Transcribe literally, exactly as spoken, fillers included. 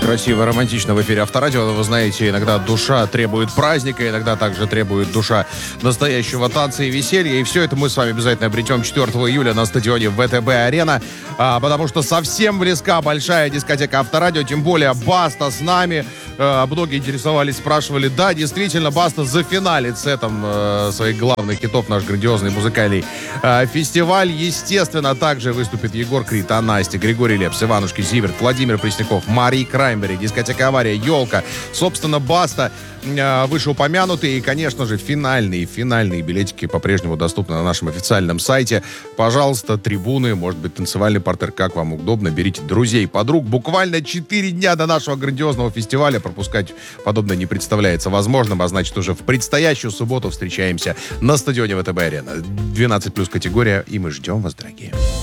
красиво, романтично в эфире Авторадио. Вы знаете, иногда душа требует праздника, иногда также требует душа настоящего танца и веселья. И все это мы с вами обязательно обретем четвёртого июля на стадионе ВТБ-арена, а, потому что совсем близка большая дискотека Авторадио, тем более Баста с нами. А, многие интересовались, спрашивали. Да, действительно, Баста зафиналит сетом а, своих главных хитов наш грандиозный музыкальный а, фестиваль. Естественно, также выступит Егор Крид, Настя, Григорий Лепс, Иванушки, Зиверт, Владимир Пресняков, Мари Краймбери, дискотека «Авария», «Елка», собственно, Баста, э, вышеупомянутые. И, конечно же, финальные, финальные билетики по-прежнему доступны на нашем официальном сайте. Пожалуйста, трибуны, может быть, танцевальный партер, как вам удобно. Берите друзей, подруг. Буквально четыре дня до нашего грандиозного фестиваля. Пропускать подобное не представляется возможным, а значит, уже в предстоящую субботу встречаемся на стадионе ВТБ-арена. двенадцать плюс категория, и мы ждем вас, дорогие.